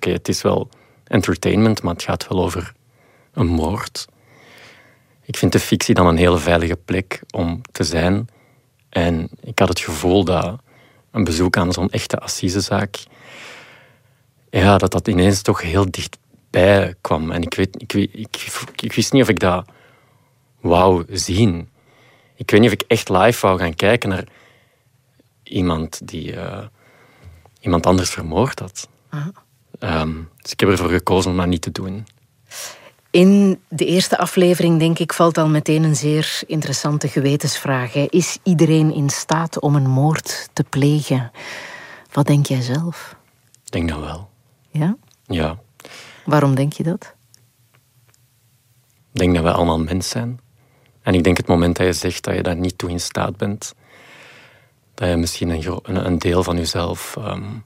oké, het is wel entertainment, maar het gaat wel over een moord. Ik vind de fictie dan een hele veilige plek om te zijn. En ik had het gevoel dat een bezoek aan zo'n echte assisezaak, ja, dat ineens toch heel dichtbij kwam. En ik wist niet of ik dat wou zien. Ik weet niet of ik echt live wou gaan kijken naar iemand die iemand anders vermoord had. Dus ik heb ervoor gekozen om dat niet te doen. In de eerste aflevering, denk ik, valt al meteen een zeer interessante gewetensvraag. Hè. Is iedereen in staat om een moord te plegen? Wat denk jij zelf? Ik denk dat wel. Ja? Ja. Waarom denk je dat? Ik denk dat wij allemaal mens zijn. En ik denk het moment dat je zegt dat je daar niet toe in staat bent, dat je misschien een deel van jezelf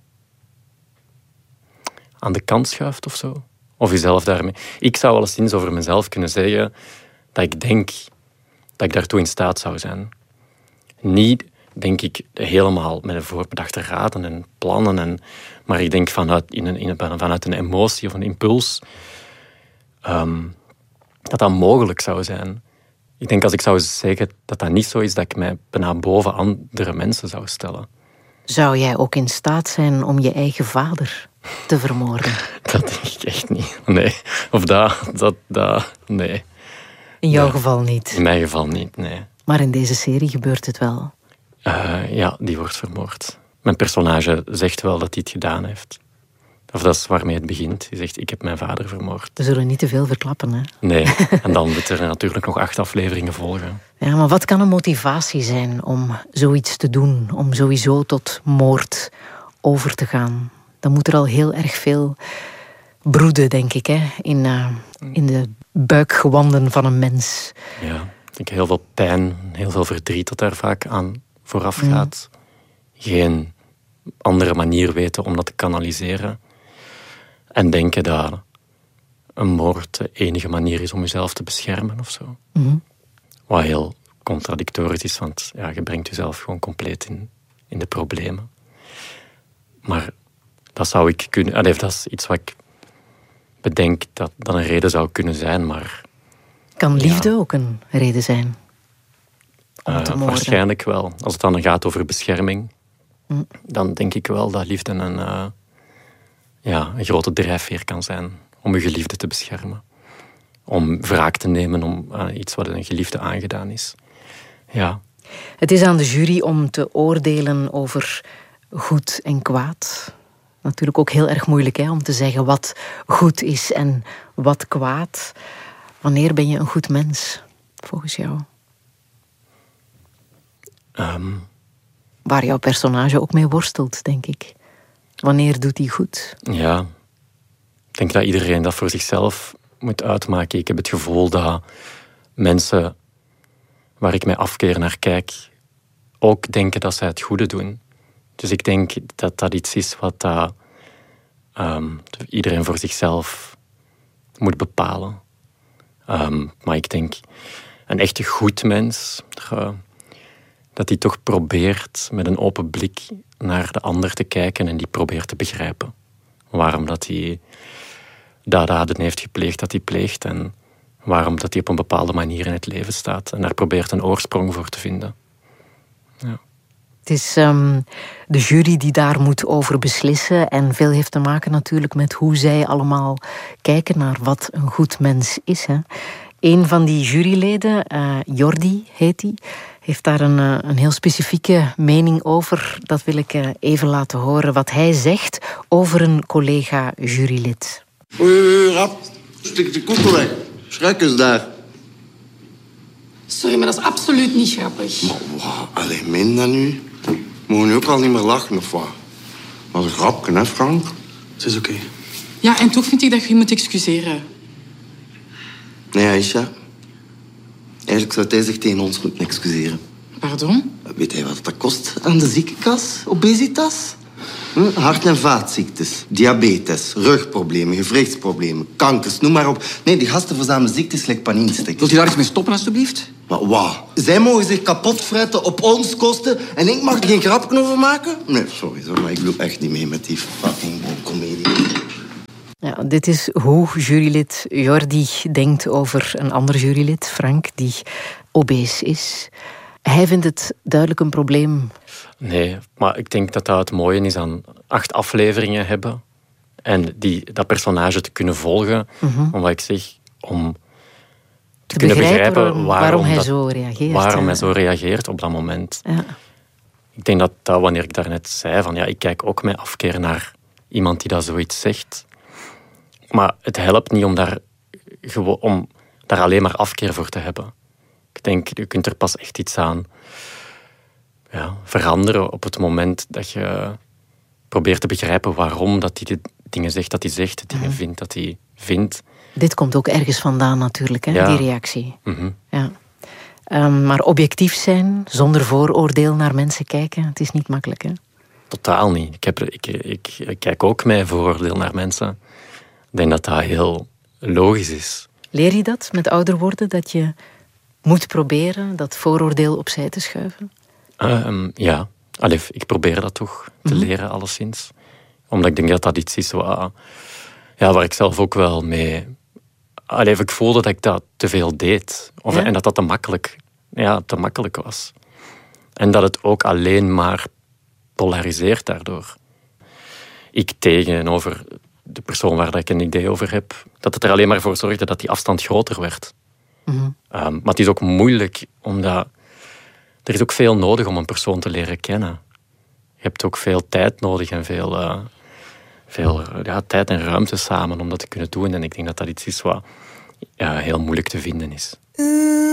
aan de kant schuift of zo. Of jezelf daarmee... Ik zou wel eens over mezelf kunnen zeggen dat ik denk dat ik daartoe in staat zou zijn. Niet, denk ik, helemaal met een voorbedachte raden en plannen. Maar ik denk vanuit een emotie of een impuls dat mogelijk zou zijn. Ik denk als ik zou zeggen dat dat niet zo is, dat ik mij bijna boven andere mensen zou stellen. Zou jij ook in staat zijn om je eigen vader te vermoorden? Dat denk ik echt niet. Nee. Of nee. In jouw geval niet? In mijn geval niet, nee. Maar in deze serie gebeurt het wel? Ja, die wordt vermoord. Mijn personage zegt wel dat hij het gedaan heeft. Of dat is waarmee het begint. Hij zegt, ik heb mijn vader vermoord. We zullen niet te veel verklappen, hè? Nee, en dan moeten er natuurlijk nog 8 afleveringen volgen. Ja, maar wat kan een motivatie zijn om zoiets te doen? Om sowieso tot moord over te gaan? Dan moet er al heel erg veel broeden, denk ik, hè? In de buikgewanden van een mens. Ja, ik denk heel veel pijn, heel veel verdriet dat daar vaak aan vooraf gaat. Geen andere manier weten om dat te kanaliseren. En denken dat een moord de enige manier is om jezelf te beschermen of zo. Wat heel contradictorisch is, want ja, je brengt jezelf gewoon compleet in de problemen. Maar dat zou ik kunnen... dat is iets wat ik bedenk dat een reden zou kunnen zijn, maar... Kan liefde ook een reden zijn om te moorden? Waarschijnlijk wel. Als het dan gaat over bescherming, dan denk ik wel dat liefde een grote drijfveer kan zijn om je geliefde te beschermen. Om wraak te nemen om iets wat een geliefde aangedaan is. Ja. Het is aan de jury om te oordelen over goed en kwaad. Natuurlijk ook heel erg moeilijk, hè, om te zeggen wat goed is en wat kwaad. Wanneer ben je een goed mens, volgens jou? Waar jouw personage ook mee worstelt, denk ik. Wanneer doet hij goed? Ja, ik denk dat iedereen dat voor zichzelf moet uitmaken. Ik heb het gevoel dat mensen waar ik met afkeer naar kijk ook denken dat zij het goede doen. Dus ik denk dat dat iets is wat iedereen voor zichzelf moet bepalen. Maar ik denk, een echte goed mens, dat die toch probeert met een open blik naar de ander te kijken en die probeert te begrijpen waarom dat hij daden heeft gepleegd dat hij pleegt en waarom dat hij op een bepaalde manier in het leven staat. En daar probeert een oorsprong voor te vinden. Ja. Het is de jury die daar moet over beslissen en veel heeft te maken natuurlijk met hoe zij allemaal kijken naar wat een goed mens is. Hè. Een van die juryleden, Jordi heet hij, heeft daar een heel specifieke mening over. Dat wil ik even laten horen wat hij zegt over een collega jurylid. Rap, stik de koepel weg. Schrik eens daar. Sorry, maar dat is absoluut niet grappig. Maar wat? Alleen min dan nu? Mogen nu ook al niet meer lachen, of wat? Dat is een grapje, hè, Frank? Het is oké. Ja, en toch vind ik dat je je moet excuseren. Nee, Aisha. Eigenlijk zou hij zich tegen ons moeten excuseren. Pardon? Weet hij wat dat kost aan de ziekenkas? Obesitas? Hart- en vaatziektes, diabetes, rugproblemen, gewrichtsproblemen, kankers, noem maar op. Nee, die gasten verzamelen ziektes like panienstek. Wilt u daar eens mee stoppen, alstublieft? Maar wat? Zij mogen zich kapot fretten op ons kosten en ik mag er geen grapje over maken? Nee, sorry, maar ik wil echt niet mee met die fucking comedie. Ja, dit is hoe jurylid Jordi denkt over een ander jurylid, Frank, die obese is. Hij vindt het duidelijk een probleem. Nee, maar ik denk dat het mooie is aan 8 afleveringen hebben en dat personage te kunnen volgen. Omdat ik zeg, om te kunnen begrijpen waarom hij zo reageert. Waarom hij zo reageert op dat moment. Ja. Ik denk dat wanneer ik daarnet zei, van ik kijk ook met afkeer naar iemand die dat zoiets zegt. Maar het helpt niet om daar alleen maar afkeer voor te hebben. Ik denk, je kunt er pas echt iets aan veranderen op het moment dat je probeert te begrijpen waarom dat hij de dingen zegt dat hij zegt, de dingen vindt dat hij vindt. Dit komt ook ergens vandaan natuurlijk, hè, die reactie. Ja. Maar objectief zijn, zonder vooroordeel naar mensen kijken, het is niet makkelijk, hè? Totaal niet. Ik kijk ook met vooroordeel naar mensen. Ik denk dat dat heel logisch is. Leer je dat met ouder worden, dat je moet proberen dat vooroordeel opzij te schuiven? Ja. Ik probeer dat toch te leren, alleszins. Omdat ik denk dat dat iets is waar ik zelf ook wel mee... ik voelde dat ik dat te veel deed. En dat te makkelijk was. En dat het ook alleen maar polariseert daardoor. Ik tegenover de persoon waar ik een idee over heb, dat het er alleen maar voor zorgde dat die afstand groter werd. Maar het is ook moeilijk, omdat er is ook veel nodig om een persoon te leren kennen. Je hebt ook veel tijd nodig en veel tijd en ruimte samen om dat te kunnen doen. En ik denk dat dat iets is wat heel moeilijk te vinden is.